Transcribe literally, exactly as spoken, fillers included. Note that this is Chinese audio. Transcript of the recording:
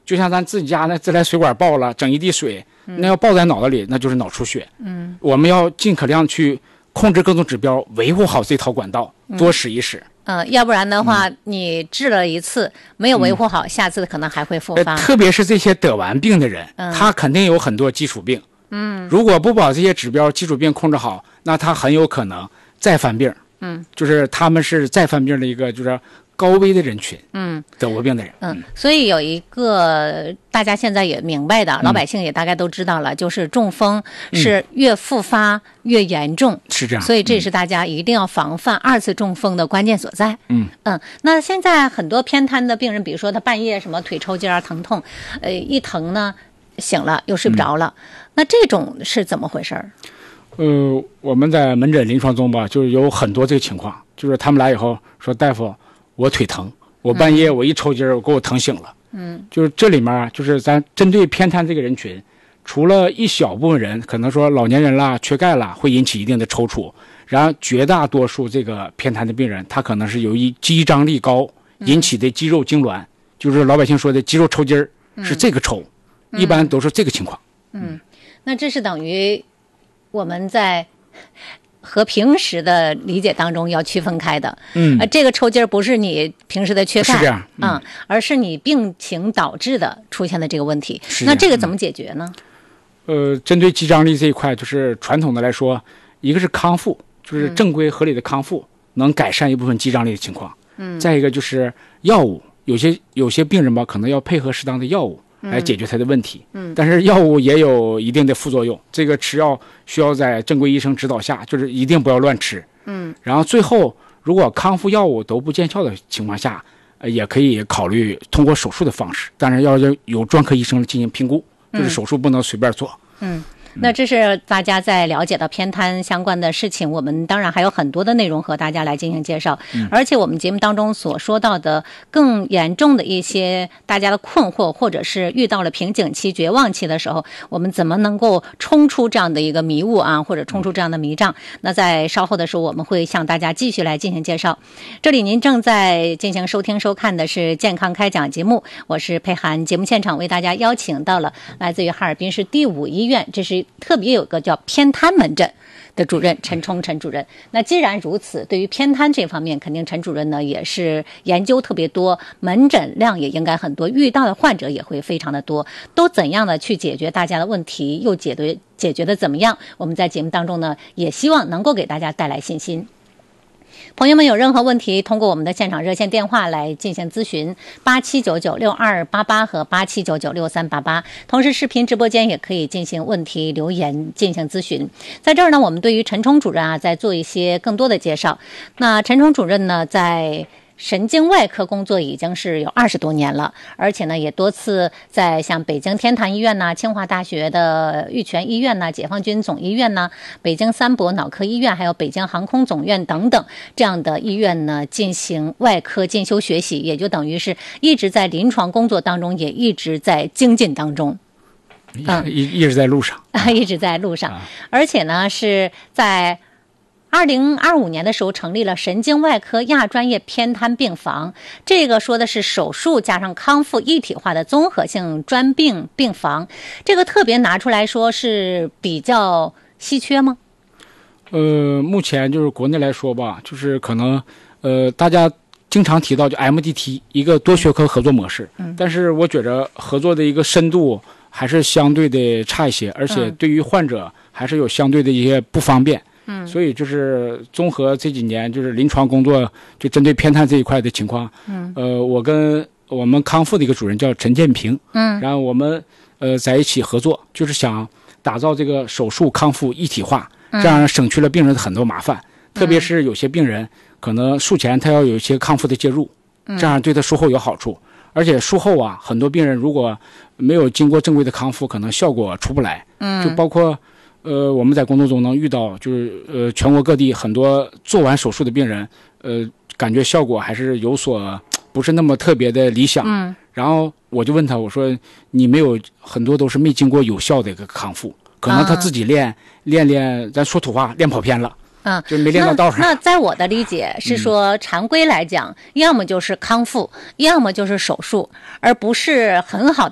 就像咱自己家那自来水管爆了，整一地水，那要爆在脑袋里，那就是脑出血。嗯，我们要尽可量去控制各种指标，维护好这套管道，多使一使。 嗯、呃，要不然的话，嗯、你治了一次没有维护好，嗯、下次可能还会复发。 呃、特别是这些得完病的人，嗯、他肯定有很多基础病。嗯，如果不把这些指标、基础病控制好，那他很有可能再犯病。嗯，就是他们是再犯病的一个就是高危的人群。嗯，得过病的人。 嗯，所以有一个大家现在也明白的，嗯、老百姓也大概都知道了，就是中风是越复发越严重， 嗯、是这样。 所以这是大家一定要防范二次中风的关键所在。嗯嗯，那现在很多偏瘫的病人，比如说他半夜什么腿抽筋啊、疼痛，呃，一疼呢。醒了又睡不着了，嗯、那这种是怎么回事？ 呃，我们在门诊临床中吧，就是有很多这个情况，就是他们来以后说，大夫，我腿疼，我半夜我一抽筋，我给我疼醒了。嗯，就是这里面就是咱针对偏瘫这个人群，除了一小部分人可能说老年人啦、缺钙啦会引起一定的抽搐，然后绝大多数这个偏瘫的病人，他可能是由于肌张力高引起的肌肉痉挛，嗯、就是老百姓说的肌肉抽筋儿，是这个抽。嗯一般都是这个情况。 嗯，那这是等于我们在和平时的理解当中要区分开的。嗯，呃，这个抽筋不是你平时的缺钙， 是这样，嗯， 嗯，而是你病情导致的出现的这个问题。那这个怎么解决呢？ 呃，针对肌张力这一块，就是传统的来说，一个是康复，就是正规合理的康复，嗯、能改善一部分肌张力的情况。嗯，再一个就是药物，有些有些病人吧，可能要配合适当的药物。来解决他的问题，嗯，但是药物也有一定的副作用，这个吃药需要在正规医生指导下，就是一定不要乱吃，嗯，然后最后如果康复药物都不见效的情况下，呃，也可以考虑通过手术的方式，但是要有专科医生进行评估，就是手术不能随便做，嗯。嗯那这是大家在了解到偏瘫相关的事情，我们当然还有很多的内容和大家来进行介绍，嗯、而且我们节目当中所说到的更严重的一些大家的困惑，或者是遇到了瓶颈期、绝望期的时候，我们怎么能够冲出这样的一个迷雾啊，或者冲出这样的迷障？那在稍后的时候，我们会向大家继续来进行介绍。这里您正在进行收听收看的是健康开讲节目，我是佩涵，节目现场为大家邀请到了来自于哈尔滨市第五医院，这是特别有个叫偏瘫门诊的主任陈冲陈主任。那既然如此，对于偏瘫这方面，肯定陈主任呢也是研究特别多，门诊量也应该很多，遇到的患者也会非常的多，都怎样的去解决大家的问题，又解决解决的怎么样？我们在节目当中呢，也希望能够给大家带来信心。朋友们有任何问题，通过我们的现场热线电话来进行咨询，八七九九六二八八和八七九九六三八八。同时，视频直播间也可以进行问题留言进行咨询。在这儿呢，我们对于陈冲主任啊，再做一些更多的介绍。那陈冲主任呢，在神经外科工作已经是有二十多年了，而且呢也多次在像北京天坛医院呐、清华大学的玉泉医院呐、解放军总医院呐、北京三博脑科医院，还有北京航空总院等等这样的医院呢进行外科进修学习，也就等于是一直在临床工作当中，也一直在精进当中。 嗯，一一直在路上， 一直在路上，而且呢是在二零二五年的时候成立了神经外科亚专业偏瘫病房，这个说的是手术加上康复一体化的综合性专病病房，这个特别拿出来说是比较稀缺吗？ 呃，目前就是国内来说吧，就是可能呃大家经常提到就 M D T 一个多学科合作模式，嗯，但是我觉着合作的一个深度还是相对的差一些，而且对于患者还是有相对的一些不方便。嗯，所以就是综合这几年就是临床工作，就针对偏瘫这一块的情况，嗯，呃，我跟我们康复的一个主任叫陈建平，嗯，然后我们呃在一起合作，就是想打造这个手术康复一体化，这样省去了病人的很多麻烦，嗯、特别是有些病人可能术前他要有一些康复的介入，这样对他术后有好处，而且术后啊，很多病人如果没有经过正规的康复，可能效果出不来，嗯，就包括。呃，我们在工作中能遇到，就是呃，全国各地很多做完手术的病人，呃，感觉效果还是有所不是那么特别的理想。嗯。然后我就问他，我说你没有很多都是没经过有效的一个康复，可能他自己练、啊、练练，咱说土话，练跑偏了。嗯，就没练到道上。 那, 那在我的理解是说，常规来讲，嗯、要么就是康复，要么就是手术，而不是很好的